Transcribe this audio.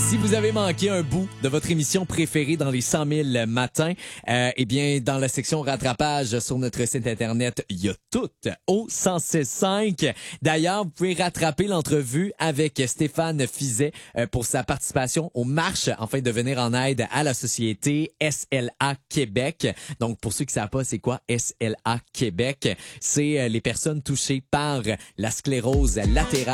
Si vous avez manqué un bout de votre émission préférée dans les 100 000 matins, eh bien, dans la section rattrapage sur notre site Internet, il y a tout au 106.5. D'ailleurs, vous pouvez rattraper l'entrevue avec Stéphane Fizet pour sa participation aux marches afin de venir en aide à la société SLA Québec. Donc, pour ceux qui ne savent pas, c'est quoi SLA Québec? C'est les personnes touchées par la sclérose latérale